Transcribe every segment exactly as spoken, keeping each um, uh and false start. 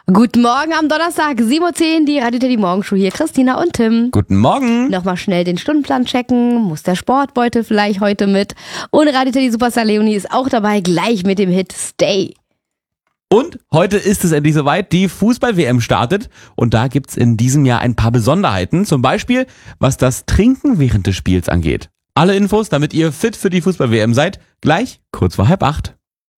Guten Morgen am Donnerstag, sieben Uhr zehn, die Radio Teddy Morgenshow hier, Christina und Tim. Guten Morgen. Nochmal schnell den Stundenplan checken, muss der Sportbeutel vielleicht heute mit. Und Radio Teddy Superstar Leonie ist auch dabei, gleich mit dem Hit Stay. Und heute ist es endlich soweit, die Fußball-W M startet. Und da gibt's in diesem Jahr ein paar Besonderheiten. Zum Beispiel, was das Trinken während des Spiels angeht. Alle Infos, damit ihr fit für die Fußball-W M seid, gleich kurz vor halb acht.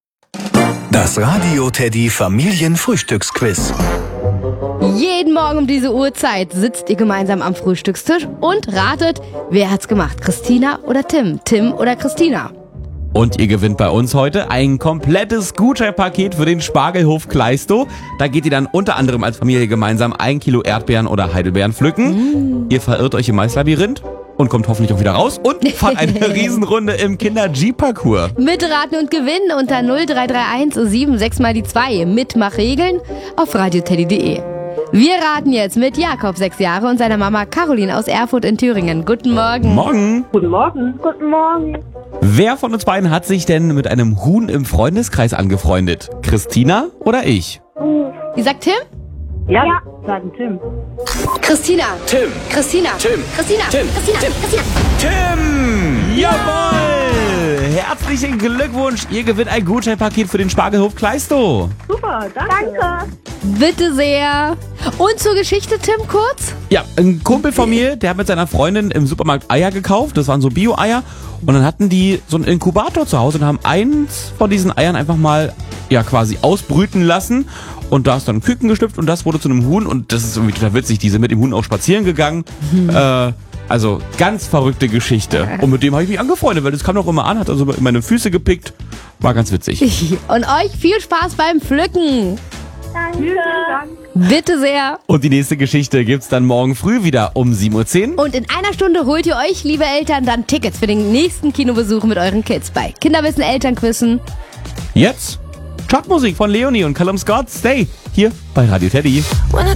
Das Radio Teddy Familienfrühstücksquiz. Jeden Morgen um diese Uhrzeit sitzt ihr gemeinsam am Frühstückstisch und ratet, wer hat's gemacht, Christina oder Tim, Tim oder Christina. Und ihr gewinnt bei uns heute ein komplettes Gutscheinpaket für den Spargelhof Kleistow. Da geht ihr dann unter anderem als Familie gemeinsam ein Kilo Erdbeeren oder Heidelbeeren pflücken. Mm. Ihr verirrt euch im Maislabyrinth und kommt hoffentlich auch wieder raus und fahrt eine Riesenrunde im Kinder-G-Parcours. Mitraten und gewinnen unter null drei drei eins sieben sechs mal die zwei. Mitmachregeln auf radioteddy punkt de. Wir raten jetzt mit Jakob, sechs Jahre, und seiner Mama Caroline aus Erfurt in Thüringen. Guten Morgen. Morgen. Guten Morgen. Guten Morgen. Wer von uns beiden hat sich denn mit einem Huhn im Freundeskreis angefreundet? Christina oder ich? Wie sagt Tim? Ja, ja. Sagen Tim. Christina. Tim. Christina. Tim. Christina. Tim. Christina. Tim. Christina. Tim! Jawohl! Herzlichen Glückwunsch! Ihr gewinnt ein Gutscheinpaket für den Spargelhof Kleistow. Super, danke. Danke. Bitte sehr. Und zur Geschichte, Tim, kurz? Ja, ein Kumpel von mir, der hat mit seiner Freundin im Supermarkt Eier gekauft. Das waren so Bio-Eier. Und dann hatten die so einen Inkubator zu Hause und haben eins von diesen Eiern einfach mal ja quasi ausbrüten lassen. Und da ist dann ein Küken geschlüpft und das wurde zu einem Huhn. Und das ist irgendwie total witzig. Die sind mit dem Huhn auch spazieren gegangen. Hm. Äh, also ganz verrückte Geschichte. Und mit dem habe ich mich angefreundet, weil das kam doch immer an, hat also in meine Füße gepickt. War ganz witzig. Und euch viel Spaß beim Pflücken. Danke. Bitte sehr. Und die nächste Geschichte gibt's dann morgen früh wieder um sieben Uhr zehn. Und in einer Stunde holt ihr euch, liebe Eltern, dann Tickets für den nächsten Kinobesuch mit euren Kids bei Kinderwissen Elternquissen. Jetzt Chartmusik von Leonie und Callum Scott. Stay hier bei Radio Teddy.